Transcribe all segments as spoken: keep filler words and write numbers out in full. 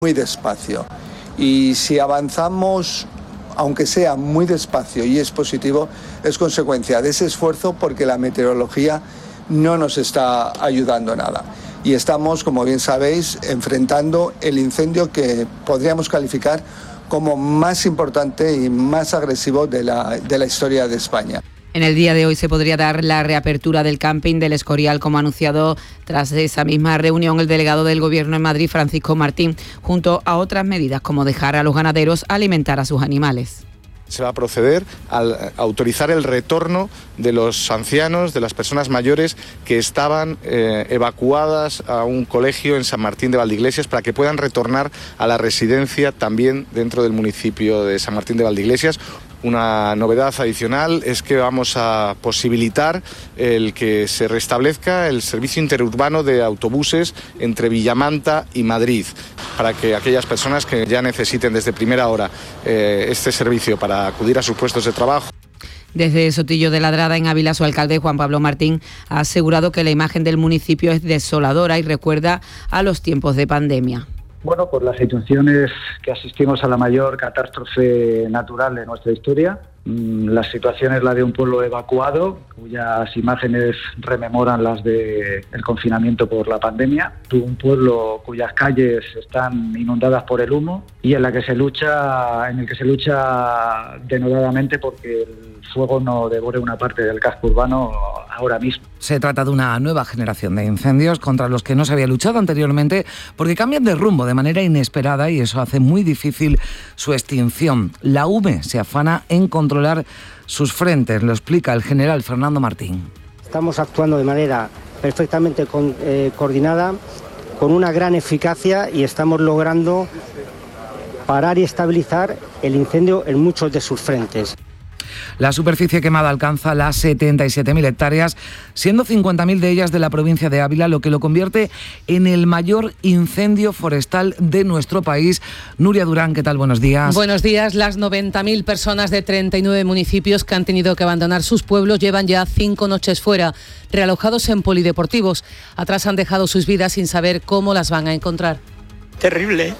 muy despacio. Y si avanzamos, aunque sea muy despacio y es positivo, es consecuencia de ese esfuerzo porque la meteorología no nos está ayudando nada. Y estamos, como bien sabéis, enfrentando el incendio que podríamos calificar como más importante y más agresivo de la, de la historia de España. En el día de hoy se podría dar la reapertura del camping del Escorial, como ha anunciado tras esa misma reunión el delegado del Gobierno en Madrid, Francisco Martín, junto a otras medidas como dejar a los ganaderos alimentar a sus animales. Se va a proceder a autorizar el retorno de los ancianos, de las personas mayores que estaban eh, evacuadas a un colegio en San Martín de Valdeiglesias para que puedan retornar a la residencia también dentro del municipio de San Martín de Valdeiglesias. Una novedad adicional es que vamos a posibilitar el que se restablezca el servicio interurbano de autobuses entre Villamanta y Madrid, para que aquellas personas que ya necesiten desde primera hora eh, este servicio para acudir a sus puestos de trabajo. Desde Sotillo de Ladrada, en Ávila, su alcalde Juan Pablo Martín ha asegurado que la imagen del municipio es desoladora y recuerda a los tiempos de pandemia. Bueno, por las situaciones que asistimos a la mayor catástrofe natural de nuestra historia. La situación es la de un pueblo evacuado, cuyas imágenes rememoran las del confinamiento por la pandemia. Un pueblo cuyas calles están inundadas por el humo y en la que se lucha, en el que se lucha denodadamente porque el fuego no devore una parte del casco urbano ahora mismo. Se trata de una nueva generación de incendios contra los que no se había luchado anteriormente porque cambian de rumbo de manera inesperada y eso hace muy difícil su extinción. La U M E se afana en controlar sus frentes, lo explica el general Fernando Martín. Estamos actuando de manera perfectamente con, eh, coordinada, con una gran eficacia y estamos logrando parar y estabilizar el incendio en muchos de sus frentes. La superficie quemada alcanza las setenta y siete mil hectáreas, siendo cincuenta mil de ellas de la provincia de Ávila, lo que lo convierte en el mayor incendio forestal de nuestro país. Nuria Durán, ¿qué tal? Buenos días. Buenos días. Las noventa mil personas de treinta y nueve municipios que han tenido que abandonar sus pueblos llevan ya cinco noches fuera, realojados en polideportivos. Atrás han dejado sus vidas sin saber cómo las van a encontrar. Terrible.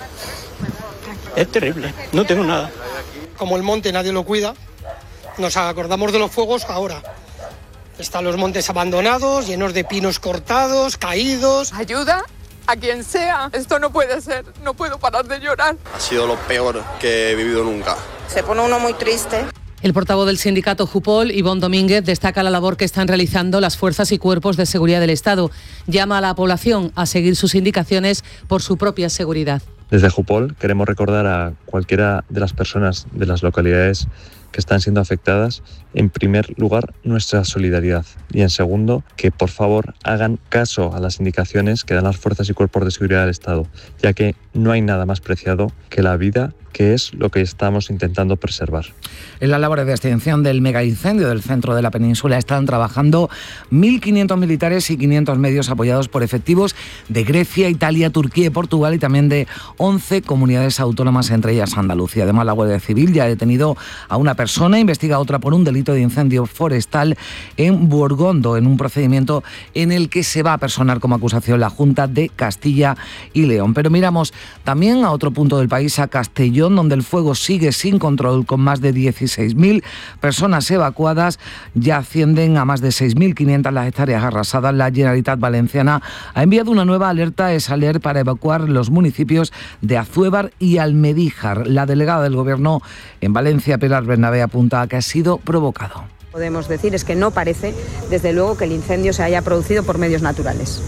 Es terrible. No tengo nada. Como el monte nadie lo cuida, nos acordamos de los fuegos ahora. Están los montes abandonados, llenos de pinos cortados, caídos. Ayuda a quien sea. Esto no puede ser. No puedo parar de llorar. Ha sido lo peor que he vivido nunca. Se pone uno muy triste. El portavoz del sindicato Jupol, Ivonne Domínguez, destaca la labor que están realizando las fuerzas y cuerpos de seguridad del Estado. Llama a la población a seguir sus indicaciones por su propia seguridad. Desde Jupol queremos recordar a cualquiera de las personas de las localidades que están siendo afectadas, en primer lugar, nuestra solidaridad y en segundo, que por favor hagan caso a las indicaciones que dan las fuerzas y cuerpos de seguridad del Estado, ya que no hay nada más preciado que la vida, que es lo que estamos intentando preservar. En la labor de extinción del megaincendio del centro de la península están trabajando mil quinientos militares y quinientos medios apoyados por efectivos de Grecia, Italia, Turquía y Portugal y también de once comunidades autónomas, entre ellas Andalucía. Además, la Guardia Civil ya ha detenido a una persona, investiga a otra por un delito de incendio forestal en Burgondo, en un procedimiento en el que se va a personar como acusación la Junta de Castilla y León. Pero miramos también a otro punto del país, a Castellón, donde el fuego sigue sin control, con más de dieciséis mil personas evacuadas. Ya ascienden a más de seis mil quinientas las hectáreas arrasadas. La Generalitat Valenciana ha enviado una nueva alerta ESALER para evacuar los municipios de Azuévar y Almedíjar. La delegada del Gobierno en Valencia, Pilar Bernabé, apunta a que ha sido provocado. Podemos decir es que no parece, desde luego, que el incendio se haya producido por medios naturales.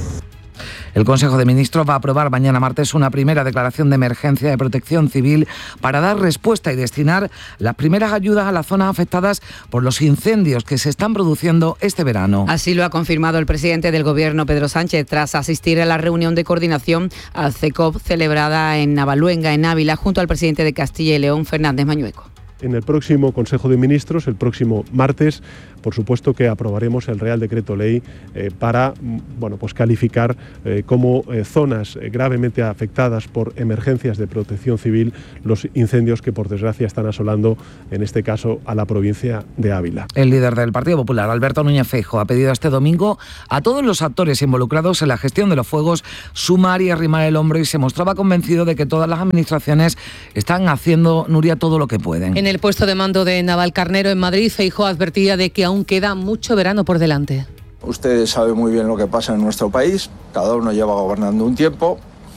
El Consejo de Ministros va a aprobar mañana martes una primera declaración de emergencia de protección civil para dar respuesta y destinar las primeras ayudas a las zonas afectadas por los incendios que se están produciendo este verano. Así lo ha confirmado el presidente del Gobierno, Pedro Sánchez, tras asistir a la reunión de coordinación al CECOP celebrada en Navaluenga, en Ávila, junto al presidente de Castilla y León, Fernández Mañueco. en el próximo Consejo de Ministros, el próximo martes, por supuesto que aprobaremos el Real Decreto Ley eh, para bueno, pues calificar eh, como eh, zonas eh, gravemente afectadas por emergencias de protección civil los incendios que por desgracia están asolando, en este caso, a la provincia de Ávila. El líder del Partido Popular, Alberto Núñez Feijóo, ha pedido este domingo a todos los actores involucrados en la gestión de los fuegos sumar y arrimar el hombro, y se mostraba convencido de que todas las administraciones están haciendo, Nuria, todo lo que pueden. En el puesto de mando de Navalcarnero en Madrid, Feijóo advertía de que aún queda mucho verano por delante. Ustedes saben muy bien lo que pasa en nuestro país, cada uno lleva gobernando un tiempo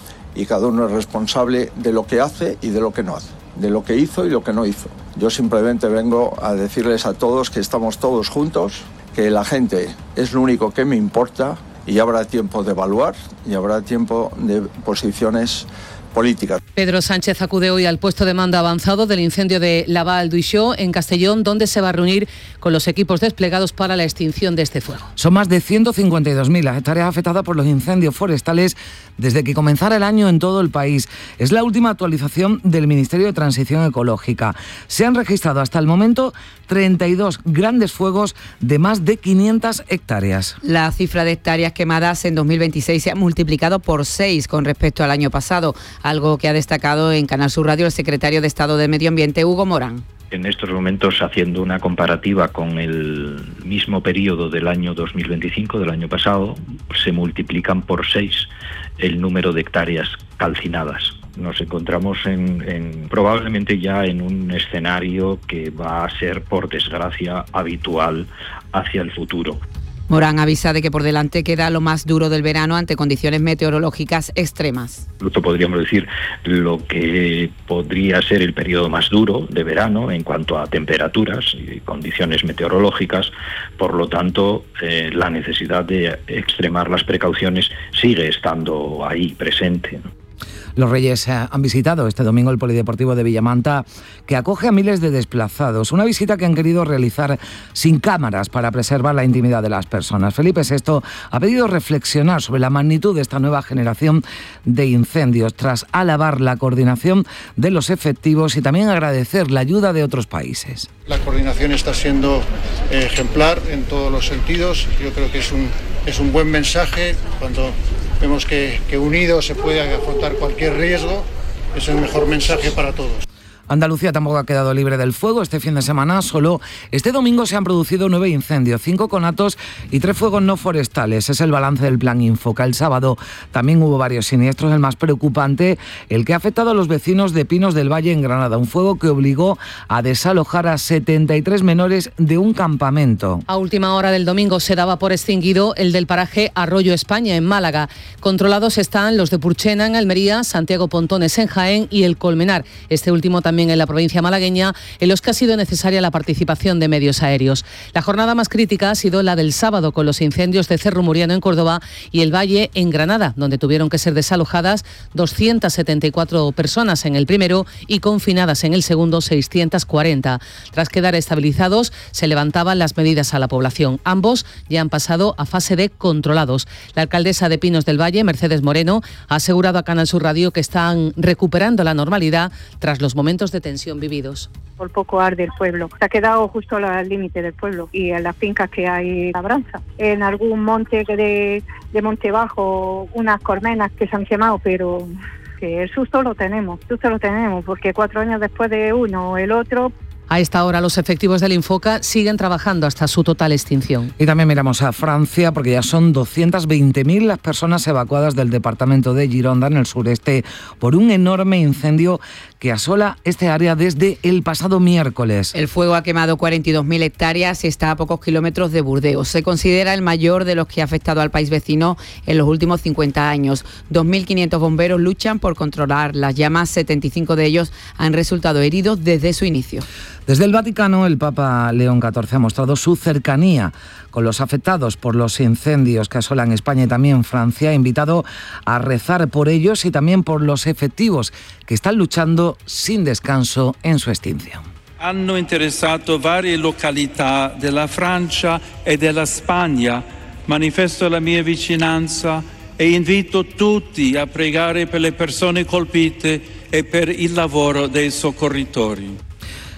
y cada uno es responsable de lo que hace y de lo que no hace, de lo que hizo y lo que no hizo. Yo simplemente vengo a decirles a todos que estamos todos juntos, que la gente es lo único que me importa, y habrá tiempo de evaluar y habrá tiempo de posiciones políticas. Pedro Sánchez acude hoy al puesto de mando avanzado del incendio de Laval-Duixó en Castellón, donde se va a reunir con los equipos desplegados para la extinción de este fuego. Son más de ciento cincuenta y dos mil las hectáreas afectadas por los incendios forestales desde que comenzara el año en todo el país. Es la última actualización del Ministerio de Transición Ecológica. Se han registrado hasta el momento treinta y dos grandes fuegos de más de quinientas hectáreas. La cifra de hectáreas quemadas en dos mil veintiséis se ha multiplicado por seis con respecto al año pasado, algo que ha destacado en Canal Sur Radio el secretario de Estado de Medio Ambiente, Hugo Morán. En estos momentos, haciendo una comparativa con el mismo periodo del año dos mil veinticinco, del año pasado, se multiplican por seis el número de hectáreas calcinadas. Nos encontramos en, en probablemente ya en un escenario que va a ser, por desgracia, habitual hacia el futuro. Morán avisa de que por delante queda lo más duro del verano ante condiciones meteorológicas extremas. Incluso podríamos decir lo que podría ser el periodo más duro de verano en cuanto a temperaturas y condiciones meteorológicas. Por lo tanto, eh, la necesidad de extremar las precauciones sigue estando ahí presente, ¿no? Los Reyes han visitado este domingo el Polideportivo de Villamanta, que acoge a miles de desplazados. Una visita que han querido realizar sin cámaras para preservar la intimidad de las personas. Felipe sexto ha pedido reflexionar sobre la magnitud de esta nueva generación de incendios, tras alabar la coordinación de los efectivos y también agradecer la ayuda de otros países. La coordinación está siendo ejemplar en todos los sentidos. Yo creo que es un, es un buen mensaje cuando vemos que, que unidos se puede afrontar cualquier riesgo. Es el mejor mensaje para todos. Andalucía tampoco ha quedado libre del fuego. Este fin de semana, solo este domingo, se han producido nueve incendios, cinco conatos y tres fuegos no forestales. Es el balance del plan Infoca. El sábado también hubo varios siniestros. El más preocupante, el que ha afectado a los vecinos de Pinos del Valle en Granada. Un fuego que obligó a desalojar a setenta y tres menores de un campamento. A última hora del domingo se daba por extinguido el del paraje Arroyo España, en Málaga. Controlados están los de Purchena, en Almería, Santiago Pontones, en Jaén, y el Colmenar, este último también en la provincia malagueña, en los que ha sido necesaria la participación de medios aéreos. La jornada más crítica ha sido la del sábado, con los incendios de Cerro Muriano en Córdoba y El Valle en Granada, donde tuvieron que ser desalojadas doscientas setenta y cuatro personas en el primero y confinadas en el segundo seiscientas cuarenta. Tras quedar estabilizados, se levantaban las medidas a la población. Ambos ya han pasado a fase de controlados. La alcaldesa de Pinos del Valle, Mercedes Moreno, ha asegurado a Canal Sur Radio que están recuperando la normalidad tras los momentos de tensión vividos. Por poco arde el pueblo. Se ha quedado justo al límite del pueblo y en las fincas que hay labranza. En algún monte de, de Monte Bajo, unas colmenas que se han quemado, pero que el susto lo tenemos, el susto lo tenemos, porque cuatro años después de uno o el otro. A esta hora los efectivos del Infoca siguen trabajando hasta su total extinción. Y también miramos a Francia, porque ya son doscientas veinte mil las personas evacuadas del departamento de Gironda, en el sureste, por un enorme incendio que asola este área desde el pasado miércoles. El fuego ha quemado cuarenta y dos mil hectáreas y está a pocos kilómetros de Burdeos. Se considera el mayor de los que ha afectado al país vecino en los últimos cincuenta años. dos mil quinientos bomberos luchan por controlar las llamas. setenta y cinco de ellos han resultado heridos desde su inicio. Desde el Vaticano, el Papa León catorce ha mostrado su cercanía con los afectados por los incendios que asolan España y también Francia. Ha invitado a rezar por ellos y también por los efectivos que están luchando sin descanso en su extinción. Hanno interessato varie località della Francia e della Spagna. Manifesto la mia vicinanza e invito tutti a pregare per le persone colpite e per il lavoro dei soccorritori.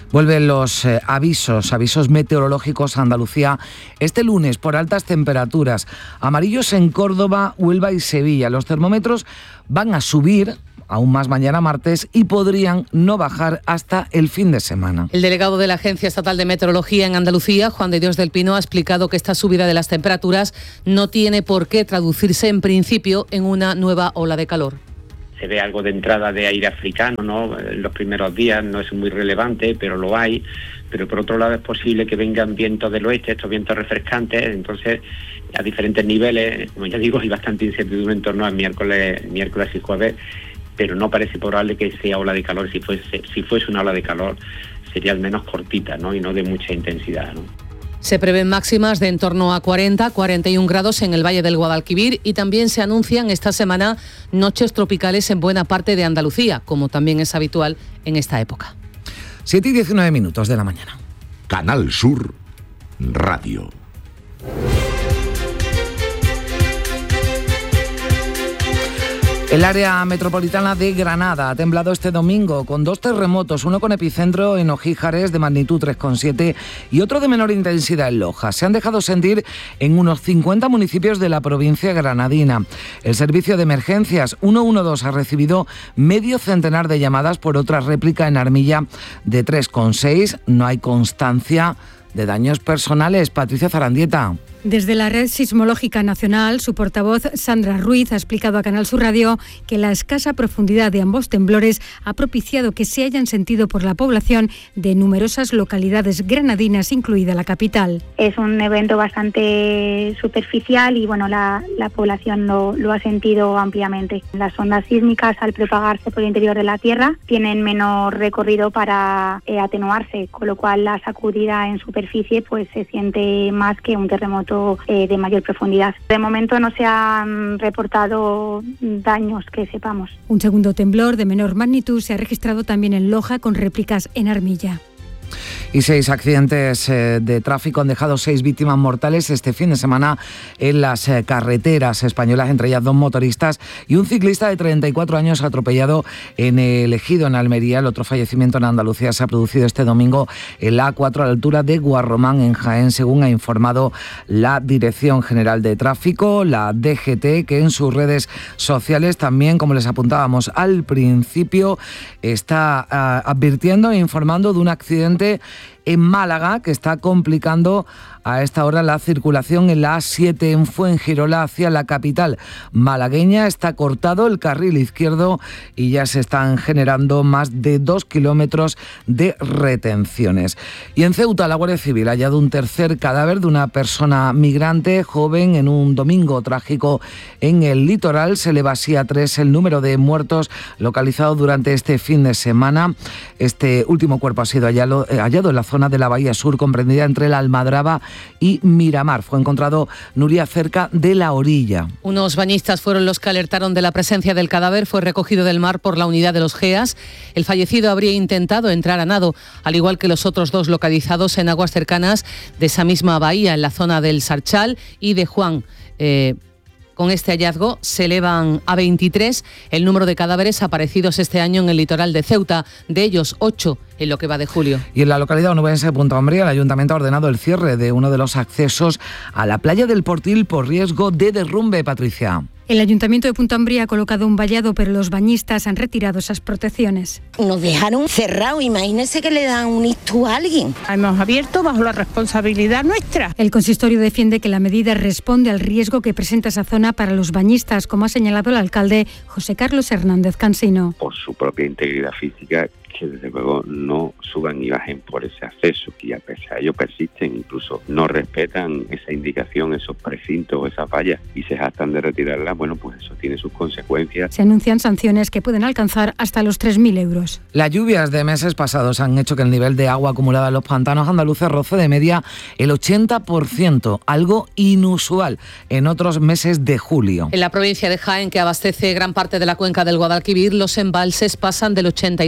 Vuelven los eh, avisos, avisos meteorológicos a Andalucía este lunes por altas temperaturas. Amarillos en Córdoba, Huelva y Sevilla. Los termómetros van a subir aún más mañana martes y podrían no bajar hasta el fin de semana. El delegado de la Agencia Estatal de Meteorología en Andalucía, Juan de Dios del Pino, ha explicado que esta subida de las temperaturas no tiene por qué traducirse en principio en una nueva ola de calor. Se ve algo de entrada de aire africano, ¿no? En los primeros días no es muy relevante, pero lo hay. Pero por otro lado es posible que vengan vientos del oeste, estos vientos refrescantes, entonces a diferentes niveles, como ya digo, hay bastante incertidumbre en torno al miércoles, miércoles y jueves, pero no parece probable que sea ola de calor. Si fuese, si fuese una ola de calor sería al menos cortita, ¿no? Y no de mucha intensidad, ¿no? Se prevén máximas de en torno a cuarenta, cuarenta y un grados en el Valle del Guadalquivir y también se anuncian esta semana noches tropicales en buena parte de Andalucía, como también es habitual en esta época. siete y diecinueve minutos de la mañana. Canal Sur Radio. El área metropolitana de Granada ha temblado este domingo con dos terremotos, uno con epicentro en Ojíjares de magnitud tres coma siete y otro de menor intensidad en Loja. Se han dejado sentir en unos cincuenta municipios de la provincia granadina. El servicio de emergencias ciento doce ha recibido medio centenar de llamadas por otra réplica en Armilla de tres coma seis. No hay constancia de daños personales. Patricia Zarandieta. Desde la Red Sismológica Nacional, su portavoz Sandra Ruiz ha explicado a Canal Sur Radio que la escasa profundidad de ambos temblores ha propiciado que se hayan sentido por la población de numerosas localidades granadinas, incluida la capital. Es un evento bastante superficial y bueno, la, la población lo, lo ha sentido ampliamente. Las ondas sísmicas, al propagarse por el interior de la Tierra, tienen menor recorrido para eh, atenuarse, con lo cual la sacudida en superficie pues se siente más que un terremoto de mayor profundidad. De momento no se han reportado daños que sepamos. Un segundo temblor de menor magnitud se ha registrado también en Loja, con réplicas en Armilla. Y seis accidentes eh, de tráfico han dejado seis víctimas mortales este fin de semana en las eh, carreteras españolas, entre ellas dos motoristas y un ciclista de treinta y cuatro años atropellado en el Ejido, en Almería. El otro fallecimiento en Andalucía se ha producido este domingo en la A cuatro a la altura de Guarromán, en Jaén, según ha informado la Dirección General de Tráfico, la D G T, que en sus redes sociales también, como les apuntábamos al principio, está uh, advirtiendo e informando de un accidente en Málaga que está complicando a esta hora la circulación en la A siete en Fuengirola hacia la capital malagueña. Está cortado el carril izquierdo y ya se están generando más de dos kilómetros de retenciones. Y en Ceuta, la Guardia Civil ha hallado un tercer cadáver de una persona migrante joven en un domingo trágico en el litoral. Se eleva así a tres el número de muertos localizados durante este fin de semana. Este último cuerpo ha sido hallado, eh, hallado en la zona de la Bahía Sur, comprendida entre la Almadraba y Miramar. Fue encontrado, Nuria, cerca de la orilla. Unos bañistas fueron los que alertaron de la presencia del cadáver. Fue recogido del mar por la unidad de los GEAS. El fallecido habría intentado entrar a nado, al igual que los otros dos localizados en aguas cercanas de esa misma bahía, en la zona del Sarchal y de Juan. Eh, Con este hallazgo se elevan a veintitrés el número de cadáveres aparecidos este año en el litoral de Ceuta, de ellos ocho en lo que va de julio. Y en la localidad onubense de Punta Umbría, el Ayuntamiento ha ordenado el cierre de uno de los accesos a la playa del Portil por riesgo de derrumbe, Patricia. El Ayuntamiento de Punta Umbría ha colocado un vallado, pero los bañistas han retirado esas protecciones. Nos dejaron cerrado, imagínense que le dan un ictus a alguien. Hemos abierto bajo la responsabilidad nuestra. El consistorio defiende que la medida responde al riesgo que presenta esa zona para los bañistas, como ha señalado el alcalde José Carlos Hernández Cansino. Por su propia integridad física, que desde luego no suban ni bajen por ese acceso, que a pesar de ello persisten, incluso no respetan esa indicación, esos precintos o esas vallas y se jactan de retirarla. Bueno, pues eso tiene sus consecuencias. Se anuncian sanciones que pueden alcanzar hasta los tres mil euros. Las lluvias de meses pasados han hecho que el nivel de agua acumulada en los pantanos andaluces roce de media el ochenta por ciento, algo inusual en otros meses de julio. En la provincia de Jaén, que abastece gran parte de la cuenca del Guadalquivir, los embalses pasan del ochenta y dos por ciento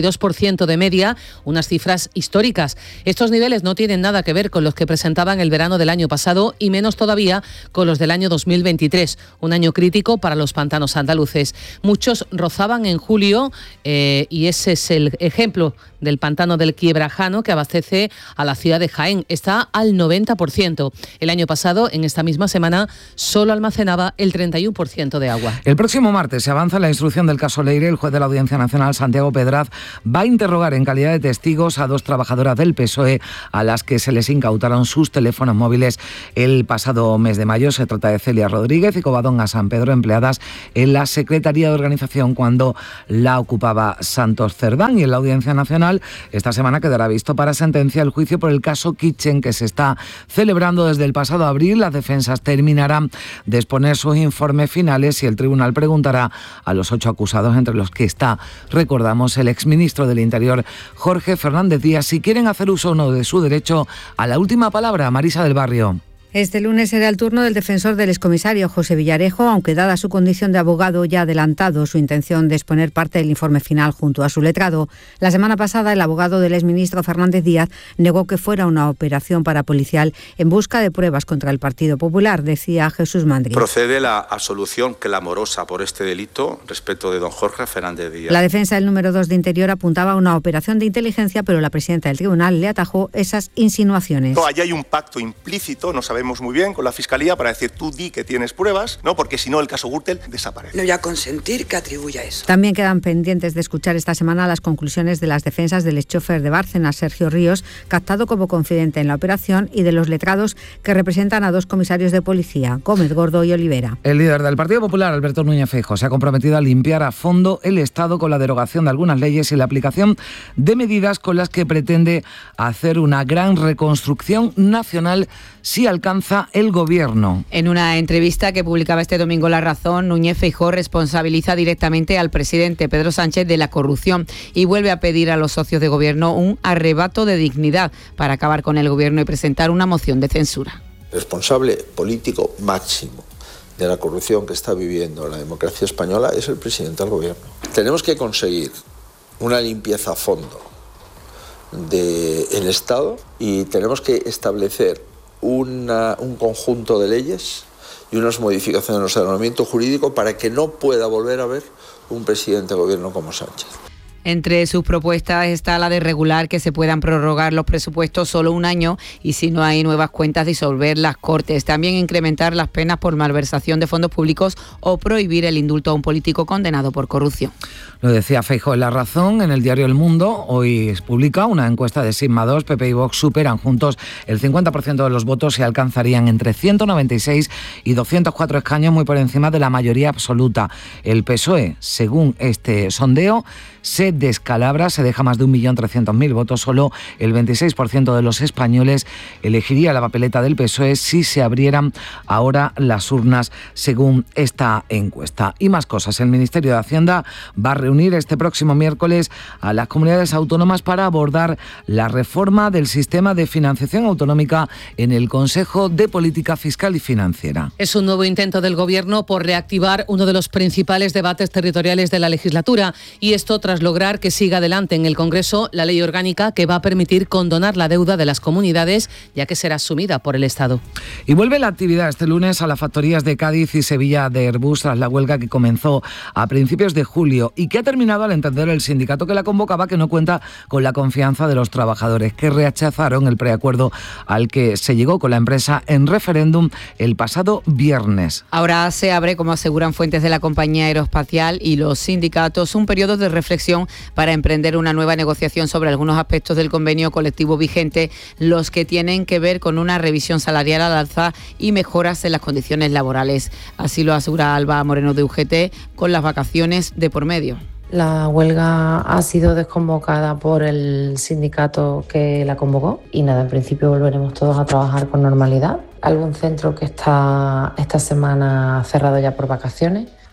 ciento de media, unas cifras históricas. Estos niveles no tienen nada que ver con los que presentaban el verano del año pasado y menos todavía con los del año dos mil veintitrés, un año crítico para los pantanos andaluces. Muchos rozaban en julio eh, y ese es el ejemplo del pantano del Quiebrajano, que abastece a la ciudad de Jaén. Está al noventa por ciento. El año pasado, en esta misma semana, solo almacenaba el treinta y uno por ciento de agua. El próximo martes se avanza la instrucción del caso Leire. El juez de la Audiencia Nacional, Santiago Pedraz, va a interrogar en calidad de testigos a dos trabajadoras del P S O E a las que se les incautaron sus teléfonos móviles el pasado mes de mayo. Se trata de Celia Rodríguez y Covadonga San Pedro, empleadas en la Secretaría de Organización cuando la ocupaba Santos Cerdán. Y en la Audiencia Nacional esta semana quedará visto para sentencia el juicio por el caso Kitchen, que se está celebrando desde el pasado abril. Las defensas terminarán de exponer sus informes finales y el tribunal preguntará a los ocho acusados, entre los que está, recordamos, el exministro del Interior, Jorge Fernández Díaz, si quieren hacer uso o no de su derecho a la última palabra. Marisa del Barrio. Este lunes será el turno del defensor del excomisario José Villarejo, aunque dada su condición de abogado ya ha adelantado su intención de exponer parte del informe final junto a su letrado. La semana pasada el abogado del exministro Fernández Díaz negó que fuera una operación parapolicial en busca de pruebas contra el Partido Popular, decía Jesús Mandri. Procede la absolución clamorosa por este delito respecto de don Jorge Fernández Díaz. La defensa del número dos de Interior apuntaba a una operación de inteligencia, pero la presidenta del tribunal le atajó esas insinuaciones. No, allí hay un pacto implícito, no sabemos muy bien, con la Fiscalía para decir tú di que tienes pruebas, no, porque si no el caso Gürtel desaparece. No voy a consentir que atribuya eso. También quedan pendientes de escuchar esta semana las conclusiones de las defensas del exchofer de Bárcenas, Sergio Ríos, captado como confidente en la operación, y de los letrados que representan a dos comisarios de policía, Gómez Gordo y Olivera. El líder del Partido Popular, Alberto Núñez Feijóo, se ha comprometido a limpiar a fondo el Estado con la derogación de algunas leyes y la aplicación de medidas con las que pretende hacer una gran reconstrucción nacional si alcanza el gobierno. En una entrevista que publicaba este domingo La Razón, Núñez Feijóo responsabiliza directamente al presidente Pedro Sánchez de la corrupción y vuelve a pedir a los socios de gobierno un arrebato de dignidad para acabar con el gobierno y presentar una moción de censura. Responsable político máximo de la corrupción que está viviendo la democracia española es el presidente del gobierno. Tenemos que conseguir una limpieza a fondo del Estado y tenemos que establecer Una, un conjunto de leyes y unas modificaciones en nuestro ordenamiento jurídico para que no pueda volver a haber un presidente de gobierno como Sánchez. Entre sus propuestas está la de regular que se puedan prorrogar los presupuestos solo un año y, si no hay nuevas cuentas, disolver las Cortes. También incrementar las penas por malversación de fondos públicos o prohibir el indulto a un político condenado por corrupción. Lo decía Feijóo en La Razón. En el diario El Mundo hoy publica una encuesta de Sigma dos. P P y Vox superan juntos el cincuenta por ciento de los votos y alcanzarían entre ciento noventa y seis y doscientos cuatro escaños, muy por encima de la mayoría absoluta. El P S O E, según este sondeo, se descalabra, se deja más de un millón trescientos mil votos. Solo el veintiséis por ciento de los españoles elegiría la papeleta del P S O E si se abrieran ahora las urnas, según esta encuesta. Y más cosas. El Ministerio de Hacienda va a reunir este próximo miércoles a las comunidades autónomas para abordar la reforma del sistema de financiación autonómica en el Consejo de Política Fiscal y Financiera. Es un nuevo intento del Gobierno por reactivar uno de los principales debates territoriales de la legislatura, y esto tras lograr que siga adelante en el Congreso la ley orgánica que va a permitir condonar la deuda de las comunidades, ya que será asumida por el Estado. Y vuelve la actividad este lunes a las factorías de Cádiz y Sevilla de Airbus tras la huelga que comenzó a principios de julio y que ha terminado al entender el sindicato que la convocaba, que no cuenta con la confianza de los trabajadores, que rechazaron el preacuerdo al que se llegó con la empresa en referéndum el pasado viernes. Ahora se abre, como aseguran fuentes de la compañía aeroespacial y los sindicatos, un periodo de reflexión para emprender una nueva negociación sobre algunos aspectos del convenio colectivo vigente, los que tienen que ver con una revisión salarial al alza y mejoras en las condiciones laborales. Así lo asegura Alba Moreno de U G T, con las vacaciones de por medio. La huelga ha sido desconvocada por el sindicato que la convocó y nada, en principio volveremos todos a trabajar con normalidad. Algún centro que está esta semana cerrado ya por vacaciones.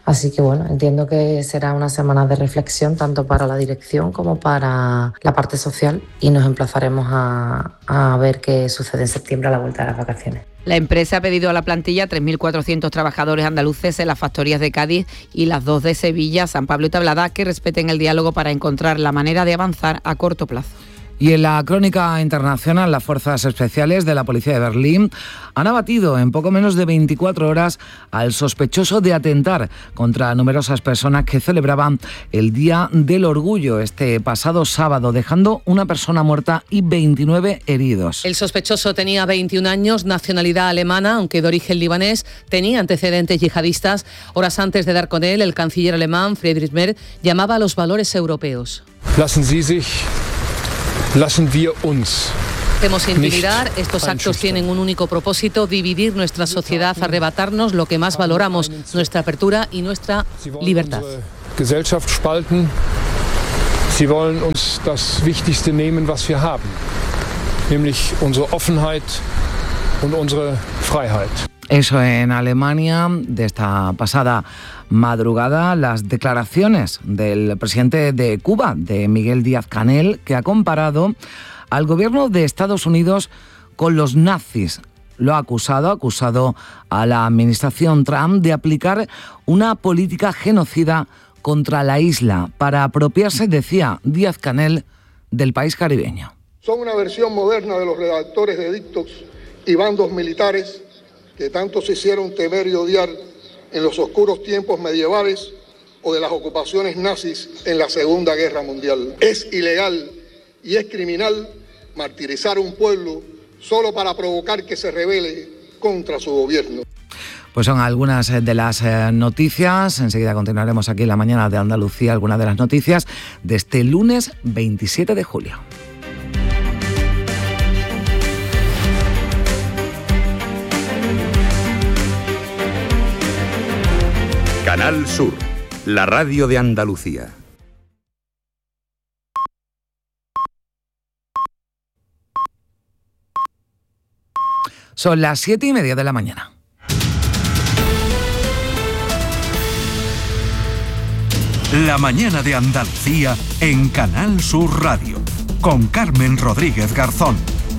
Así que bueno, entiendo que será una semana de reflexión tanto para la dirección como para la parte social y nos emplazaremos a, a ver qué sucede en septiembre a la vuelta de las vacaciones. La empresa ha pedido a la plantilla tres mil cuatrocientos trabajadores andaluces en las factorías de Cádiz y las dos de Sevilla, San Pablo y Tablada, que respeten el diálogo para encontrar la manera de avanzar a corto plazo. Y en la crónica internacional, las fuerzas especiales de la policía de Berlín han abatido en poco menos de veinticuatro horas al sospechoso de atentar contra numerosas personas que celebraban el Día del Orgullo este pasado sábado, dejando una persona muerta y veintinueve heridos. El sospechoso tenía veintiún años, nacionalidad alemana, aunque de origen libanés, tenía antecedentes yihadistas. Horas antes de dar con él, el canciller alemán Friedrich Merz llamaba a los valores europeos. Lassen Sie sich Lassen wir uns. Debemos intimidar, estos actos tienen un único propósito, dividir nuestra sociedad, arrebatarnos lo que más valoramos, nuestra apertura y nuestra libertad. Gesellschaft spalten. Sie wollen uns das Wichtigste nehmen, was wir haben, nämlich unsere Offenheit und unsere Freiheit. Eso en Alemania, de esta pasada madrugada, las declaraciones del presidente de Cuba, de Miguel Díaz-Canel, que ha comparado al gobierno de Estados Unidos con los nazis. Lo ha acusado, ha acusado a la administración Trump de aplicar una política genocida contra la isla para apropiarse, decía Díaz-Canel, del país caribeño. Son una versión moderna de los redactores de edictos y bandos militares que tanto se hicieron temer y odiar en los oscuros tiempos medievales o de las ocupaciones nazis en la Segunda Guerra Mundial. Es ilegal y es criminal martirizar a un pueblo solo para provocar que se rebele contra su gobierno. Pues son algunas de las noticias. Enseguida continuaremos aquí en la mañana de Andalucía, algunas de las noticias de este lunes veintisiete de julio. Canal Sur, la radio de Andalucía. Son las siete y media de la mañana. La mañana de Andalucía en Canal Sur Radio, con Carmen Rodríguez Garzón.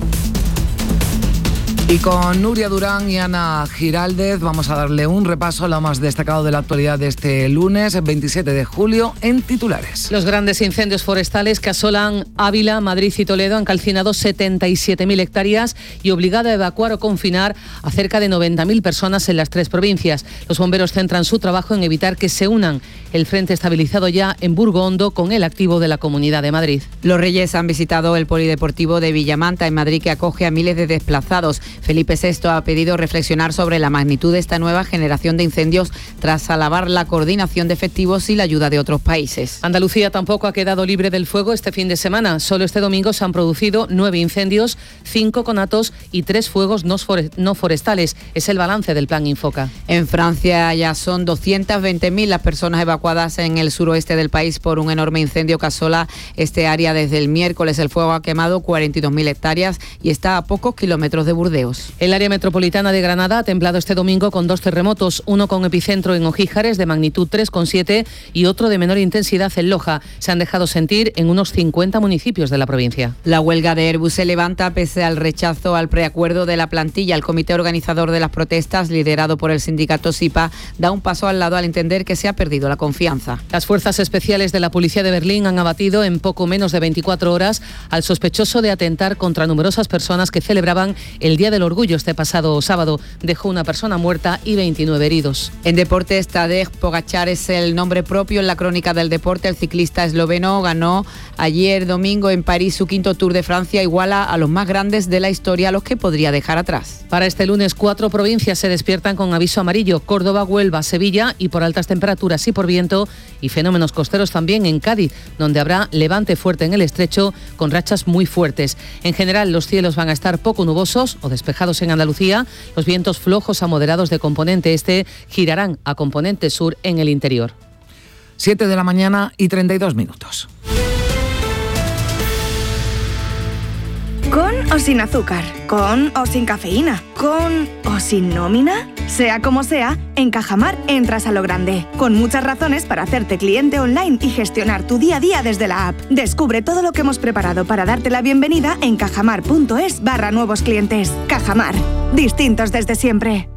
Y con Nuria Durán y Ana Giraldez vamos a darle un repaso a lo más destacado de la actualidad de este lunes, veintisiete de julio, en titulares. Los grandes incendios forestales que asolan Ávila, Madrid y Toledo han calcinado setenta y siete mil hectáreas y obligado a evacuar o confinar a cerca de noventa mil personas en las tres provincias. Los bomberos centran su trabajo en evitar que se unan el frente estabilizado ya en Burgo Hondo con el activo de la Comunidad de Madrid. Los Reyes han visitado el polideportivo de Villamanta en Madrid, que acoge a miles de desplazados. Felipe sexto ha pedido reflexionar sobre la magnitud de esta nueva generación de incendios tras alabar la coordinación de efectivos y la ayuda de otros países. Andalucía tampoco ha quedado libre del fuego este fin de semana. Solo este domingo se han producido nueve incendios, cinco conatos y tres fuegos no forestales. Es el balance del plan Infoca. En Francia ya son doscientas veinte mil las personas evacuadas en el suroeste del país por un enorme incendio que asola este área desde el miércoles. El fuego ha quemado cuarenta y dos mil hectáreas y está a pocos kilómetros de Burdeos. El área metropolitana de Granada ha temblado este domingo con dos terremotos, uno con epicentro en Ojíjares de magnitud tres coma siete y otro de menor intensidad en Loja. Se han dejado sentir en unos cincuenta municipios de la provincia. La huelga de Airbus se levanta pese al rechazo al preacuerdo de la plantilla. El comité organizador de las protestas, liderado por el sindicato SIPA, da un paso al lado al entender que se ha perdido la confianza. Las fuerzas especiales de la policía de Berlín han abatido en poco menos de veinticuatro horas al sospechoso de atentar contra numerosas personas que celebraban el Día del Orgullo este pasado sábado. Dejó una persona muerta y veintinueve heridos. En deportes, Tadej Pogačar es el nombre propio en la crónica del deporte. El ciclista esloveno ganó ayer domingo en París su quinto Tour de Francia, iguala a los más grandes de la historia, a los que podría dejar atrás. Para este lunes, cuatro provincias se despiertan con aviso amarillo: Córdoba, Huelva, Sevilla, y por altas temperaturas y por viento y fenómenos costeros también en Cádiz, donde habrá levante fuerte en el estrecho con rachas muy fuertes. En general, los cielos van a estar poco nubosos o despejados en Andalucía. Los vientos flojos a moderados de componente este girarán a componente sur en el interior. siete de la mañana y treinta y dos minutos. Con o sin azúcar, con o sin cafeína, con o sin nómina. Sea como sea, en Cajamar entras a lo grande, con muchas razones para hacerte cliente online y gestionar tu día a día desde la app. Descubre todo lo que hemos preparado para darte la bienvenida en cajamar.es barra nuevos clientes. Cajamar, distintos desde siempre.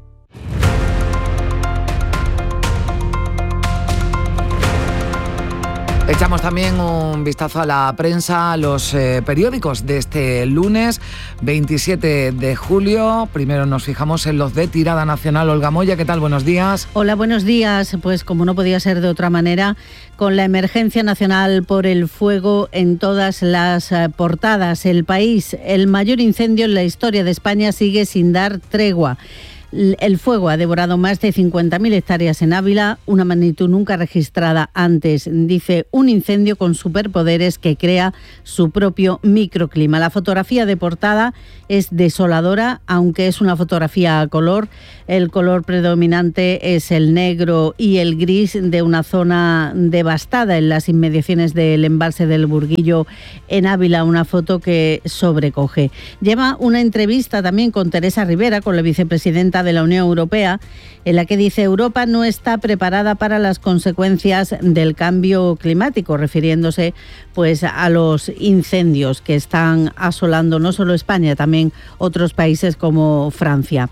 Echamos también un vistazo a la prensa, a los eh, periódicos de este lunes veintisiete de julio. Primero nos fijamos en los de tirada nacional. Olga Moya, ¿qué tal? Buenos días. Hola, buenos días. Pues como no podía ser de otra manera, con la emergencia nacional por el fuego en todas las eh, portadas. El País, el mayor incendio en la historia de España, sigue sin dar tregua. El fuego ha devorado más de cincuenta mil hectáreas en Ávila, una magnitud nunca registrada antes. Dice, un incendio con superpoderes que crea su propio microclima. La fotografía de portada es desoladora, aunque es una fotografía a color. El color predominante es el negro y el gris de una zona devastada en las inmediaciones del embalse del Burguillo en Ávila, una foto que sobrecoge. Lleva una entrevista también con Teresa Rivera, con la vicepresidenta de la Unión Europea, en la que dice Europa no está preparada para las consecuencias del cambio climático, refiriéndose pues a los incendios que están asolando no solo España, también otros países como Francia.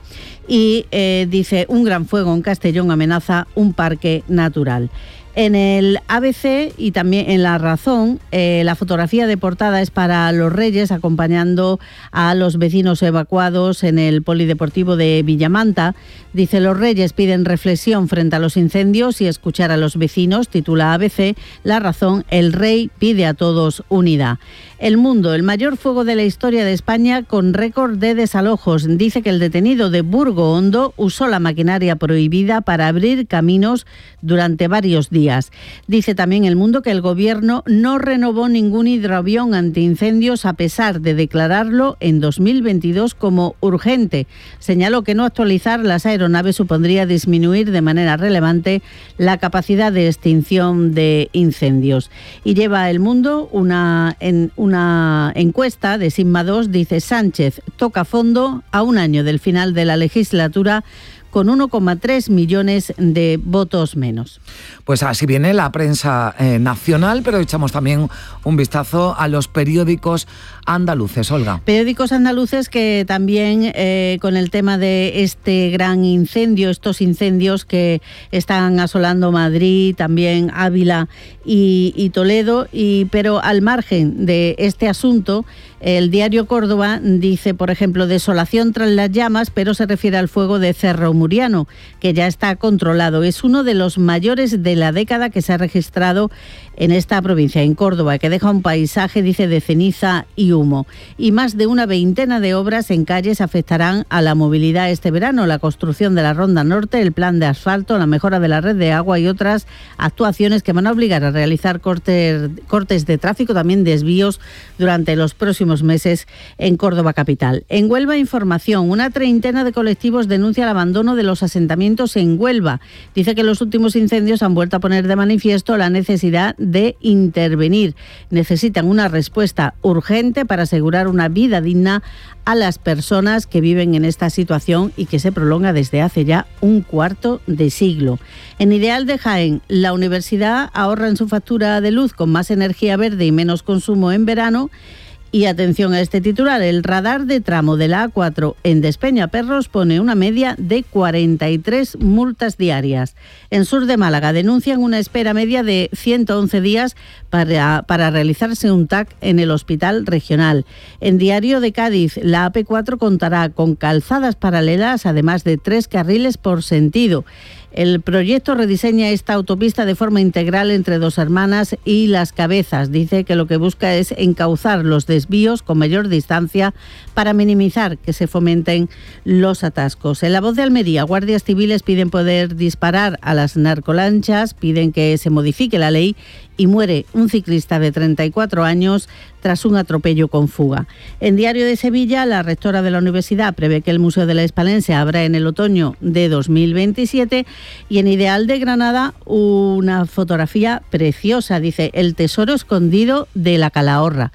Y eh, dice, un gran fuego en Castellón amenaza un parque natural. En el A B C y también en La Razón, eh, la fotografía de portada es para los Reyes, acompañando a los vecinos evacuados en el polideportivo de Villamanta. Dice, los Reyes piden reflexión frente a los incendios y escuchar a los vecinos, titula A B C. La Razón, el Rey pide a todos unidad. El Mundo, el mayor fuego de la historia de España con récord de desalojos. Dice que el detenido de Burgo Hondo usó la maquinaria prohibida para abrir caminos durante varios días. Dice también El Mundo que el Gobierno no renovó ningún hidroavión antiincendios a pesar de declararlo en dos mil veintidós como urgente. Señaló que no actualizar las aeronaves supondría disminuir de manera relevante la capacidad de extinción de incendios. Y lleva El Mundo una, en, una encuesta de Sigma dos, dice Sánchez toca fondo a un año del final de la legislatura con uno coma tres millones de votos menos. Pues así viene la prensa eh, nacional, pero echamos también un vistazo a los periódicos andaluces, Olga. Periódicos andaluces que también eh, con el tema de este gran incendio, estos incendios que están asolando Madrid, también Ávila y, y Toledo, y, pero al margen de este asunto, el diario Córdoba dice, por ejemplo, desolación tras las llamas, pero se refiere al fuego de Cerro Muriano, que ya está controlado. Es uno de los mayores de la década que se ha registrado en esta provincia, en Córdoba, que deja un paisaje, dice, de ceniza y humo. Y más de una veintena de obras en calles afectarán a la movilidad este verano. La construcción de la Ronda Norte, el plan de asfalto, la mejora de la red de agua y otras actuaciones que van a obligar a realizar cortes, cortes de tráfico, también desvíos durante los próximos meses en Córdoba capital. En Huelva, información. Una treintena de colectivos denuncia el abandono de los asentamientos en Huelva. Dice que los últimos incendios han vuelto a poner de manifiesto la necesidad de intervenir. Necesitan una respuesta urgente para asegurar una vida digna a las personas que viven en esta situación y que se prolonga desde hace ya un cuarto de siglo. En Ideal de Jaén, la universidad ahorra en su factura de luz con más energía verde y menos consumo en verano. Y atención a este titular, el radar de tramo de la A cuatro en Despeñaperros pone una media de cuarenta y tres multas diarias. En Sur de Málaga denuncian una espera media de ciento once días para, para realizarse un T A C en el hospital regional. En Diario de Cádiz, la A P cuatro contará con calzadas paralelas, además de tres carriles por sentido. El proyecto rediseña esta autopista de forma integral entre Dos Hermanas y Las Cabezas. Dice que lo que busca es encauzar los desvíos con mayor distancia para minimizar que se fomenten los atascos. En La Voz de Almería, guardias civiles piden poder disparar a las narcolanchas, piden que se modifique la ley y muere un ciclista de treinta y cuatro años tras un atropello con fuga. En Diario de Sevilla, la rectora de la universidad prevé que el Museo de la Hispalencia abra en el otoño de dos mil veintisiete y en Ideal de Granada una fotografía preciosa, dice, el tesoro escondido de la Calahorra.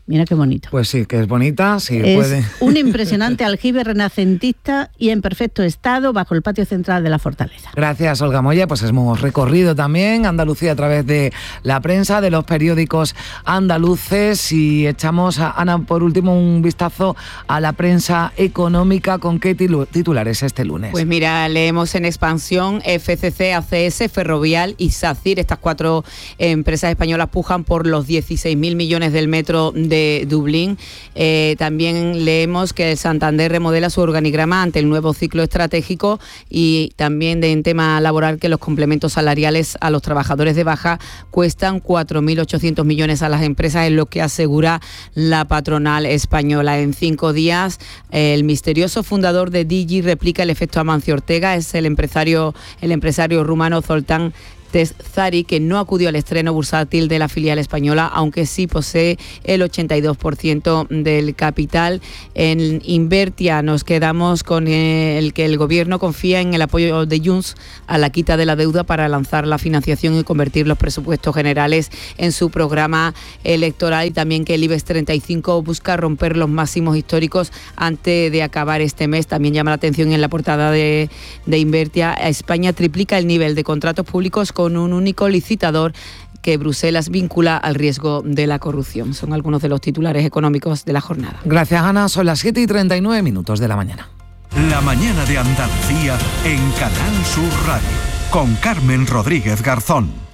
Mira qué bonito. Pues sí, que es bonita, sí es puede. Un impresionante aljibe renacentista y en perfecto estado bajo el patio central de la fortaleza. Gracias, Olga Moya. Pues hemos recorrido también Andalucía a través de la prensa, de los periódicos andaluces, y echamos, a Ana, por último, un vistazo a la prensa económica. ¿Con qué titulares este lunes? Pues mira, leemos en expansión: F C C, A C S, Ferrovial y SACIR. Estas cuatro empresas españolas pujan por los dieciséis mil millones del metro de de Dublín. Eh, también leemos que el Santander remodela su organigrama ante el nuevo ciclo estratégico, y también de, en tema laboral, que los complementos salariales a los trabajadores de baja cuestan cuatro mil ochocientos millones a las empresas, es lo que asegura la patronal española. En cinco días, eh, el misterioso fundador de Digi replica el efecto Amancio Ortega. Es el empresario, el empresario rumano Zoltán Testzari, que no acudió al estreno bursátil de la filial española, aunque sí posee el ochenta y dos por ciento del capital. En Invertia nos quedamos con el que el gobierno confía en el apoyo de Junts a la quita de la deuda para lanzar la financiación y convertir los presupuestos generales en su programa electoral, y también que el IBEX treinta y cinco busca romper los máximos históricos antes de acabar este mes. También llama la atención en la portada de, de Invertia: España triplica el nivel de contratos públicos con un único licitador, que Bruselas vincula al riesgo de la corrupción. Son algunos de los titulares económicos de la jornada. Gracias, Ana. Son las siete y treinta y nueve minutos de la mañana. La mañana de Andalucía en Canal Sur Radio, con Carmen Rodríguez Garzón.